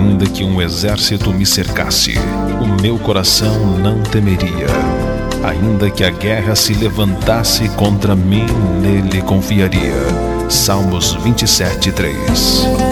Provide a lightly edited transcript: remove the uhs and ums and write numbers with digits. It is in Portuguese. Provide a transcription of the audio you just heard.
Ainda que um exército me cercasse, o meu coração não temeria. Ainda que a guerra se levantasse contra mim, nele confiaria. Salmos 27:3.